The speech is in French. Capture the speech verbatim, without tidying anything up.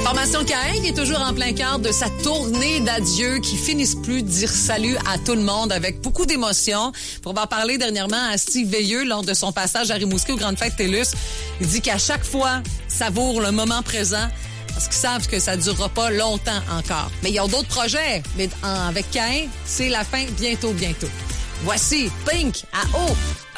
Formation Caïn qui est toujours en plein cœur de sa tournée d'adieu qui finissent plus de dire salut à tout le monde avec beaucoup d'émotions. Pour avoir parlé dernièrement à Steve Veilleux lors de son passage à Rimouski aux Grandes Fêtes TELUS, il dit qu'à chaque fois, savoure le moment présent parce qu'ils savent que ça ne durera pas longtemps encore. Mais ils ont d'autres projets. Mais en, avec Caïn, c'est la fin bientôt, bientôt. Voici Pink à eau.